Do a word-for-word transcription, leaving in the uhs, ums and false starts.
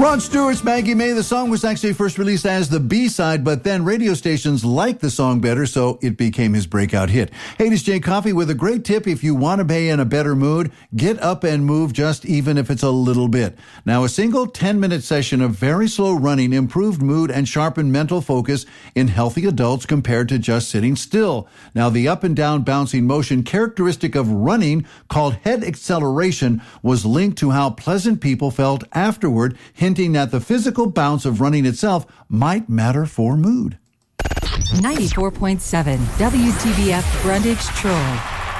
Rod Stewart's Maggie May. The song was actually first released as the B-side, but then radio stations liked the song better, so it became his breakout hit. Hey, this is Jay Coffey with a great tip. If you want to be in a better mood, get up and move, just even if it's a little bit. Now, a single ten-minute session of very slow running improved mood and sharpened mental focus in healthy adults compared to just sitting still. Now, the up and down bouncing motion characteristic of running, called head acceleration, was linked to how pleasant people felt afterward, hinting that the physical bounce of running itself might matter for mood. ninety-four point seven W T B F Brundage Troy.